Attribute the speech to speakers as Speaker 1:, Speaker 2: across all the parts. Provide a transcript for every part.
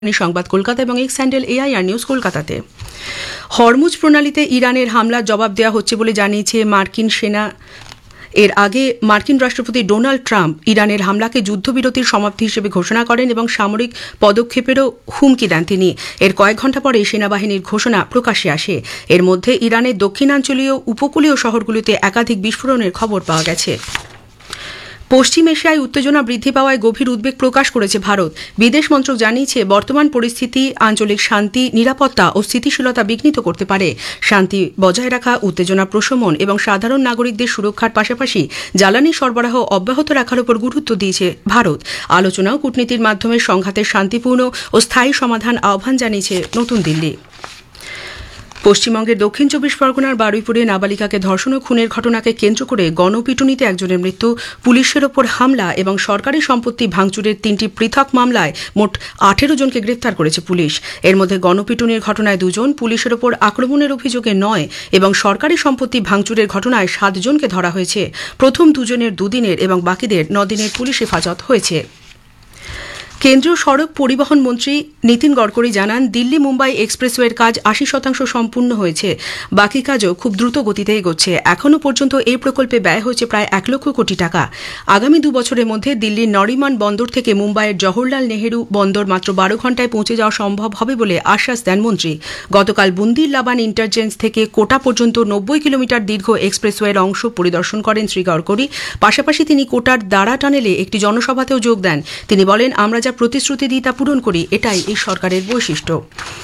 Speaker 1: সংবাদ কলকাতা এবং x handle AIR news কলকাতাতে। হরমুজ প্রণালীতে ইরানের হামলার জবাব দেওয়া হচ্ছে বলে জানিয়েছে মার্কিন সেনা। এর আগে মার্কিন রাষ্ট্রপতি ডোনাল্ড ট্রাম্প ইরানের হামলাকে যুদ্ধবিরতির সমাপ্তি হিসেবে ঘোষণা করেন এবং সামরিক পদক্ষেপেরও হুমকি দেন তিনি। এর কয়েক ঘণ্টা পরে সেনাবাহিনীর ঘোষণা প্রকাশ্যে আসে। এর মধ্যে ইরানের দক্ষিণাঞ্চলীয় উপকূলীয় শহরগুলিতে একাধিক বিস্ফোরণের খবর পাওয়া গেছে। পশ্চিম এশিয়ায় উত্তেজনা বৃদ্ধি পাওয়ায় গভীর উদ্বেগ প্রকাশ করেছে ভারত। বিদেশ মন্ত্রক জানিয়েছে বর্তমান পরিস্থিতি আঞ্চলিক শান্তি, নিরাপত্তা ও স্থিতিশীলতা বিঘ্নিত করতে পারে। শান্তি বজায় রাখা, উত্তেজনা প্রশমন এবং সাধারণ নাগরিকদের সুরক্ষার পাশাপাশি জ্বালানি সরবরাহ অব্যাহত রাখার উপর গুরুত্ব দিয়েছে ভারত। আলোচনা ও কূটনীতির মাধ্যমে সংঘাতের শান্তিপূর্ণ ও স্থায়ী সমাধান আহ্বান জানিয়েছে নতুন দিল্লি। পশ্চিমবঙ্গের দক্ষিণ 24 পরগনার বারুইপুরে নাবালিকাকে ধর্ষণ ও খুনের ঘটনাকে কেন্দ্র করে গণপিটুনিতে একজনের মৃত্যু, পুলিশের ওপর হামলা এবং সরকারি সম্পত্তি ভাঙচুরের 3টি পৃথক মামলায় মোট 18 জনকে গ্রেফতার করেছে পুলিশ। এর মধ্যে গণপিটুনির ঘটনায় 2 জন, পুলিশের ওপর আক্রমণের অভিযোগে 9 এবং সরকারি সম্পত্তি ভাঙচুরের ঘটনায় 7 জনকে ধরা হয়েছে। প্রথম 2 জনের 2 দিনের এবং বাকিদের 9 দিনের পুলিশ হেফাজত হয়েছে। কেন্দ্রীয় সড়ক পরিবহন মন্ত্রী নীতিন গডকরি জানান, দিল্লি মুম্বাই এক্সপ্রেসওয়ের কাজ 80% সম্পূর্ণ হয়েছে। বাকি কাজও খুব দ্রুত গতিতে এগোচ্ছে। এখনও পর্যন্ত এই প্রকল্পে ব্যয় হয়েছে প্রায় 1 লক্ষ কোটি টাকা। আগামী 2 বছরের মধ্যে দিল্লির নরিমান বন্দর থেকে মুম্বাইয়ের জওহরলাল নেহেরু বন্দর মাত্র 12 ঘণ্টায় পৌঁছে যাওয়া সম্ভব হবে বলে আশ্বাস দেন মন্ত্রী। গতকাল বুন্দির লাবান ইন্টারচেঞ্জ থেকে কোটা পর্যন্ত 90 কিলোমিটার দীর্ঘ এক্সপ্রেসওয়ের অংশ পরিদর্শন করেন শ্রী গডকরি। পাশাপাশি তিনি কোটার দারা টানেলে একটি জনসভাতেও যোগ দেন। তিনি বলেন, আমরা প্রতিশ্রুতি দিয়ে তা পূরণ করি, এটাই এই সরকারের বৈশিষ্ট্য।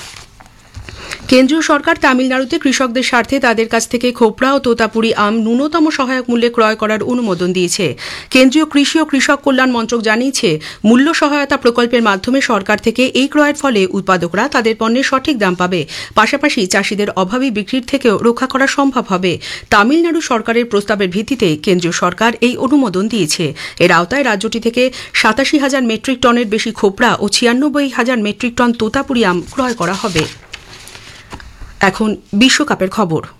Speaker 1: কেন্দ্রীয় সরকার তামিলনাড়ুতে কৃষকদের স্বার্থে তাদের কাছ থেকে খোপড়া ও তোতাপুরি আম ন্যূনতম সহায়ক মূল্যে ক্রয় করার অনুমোদন দিয়েছে। কেন্দ্রীয় কৃষি ও কৃষক কল্যাণ মন্ত্রক জানিয়েছে, মূল্য সহায়তা প্রকল্পের মাধ্যমে সরকার থেকে এই ক্রয়ের ফলে উৎপাদকরা তাদের পণ্যের সঠিক দাম পাবে। পাশাপাশি চাষিদের অভাবী বিক্রির থেকেও রক্ষা করা সম্ভব হবে। তামিলনাড়ু সরকারের প্রস্তাবের ভিত্তিতে কেন্দ্রীয় সরকার এই অনুমোদন দিয়েছে। এর আওতায় রাজ্যটি থেকে 87,000 মেট্রিক টনের বেশি খোপড়া ও 96,000 মেট্রিক টন তোতাপুরি আম ক্রয় করা হবে। এখন বিশ্বকাপের খবর।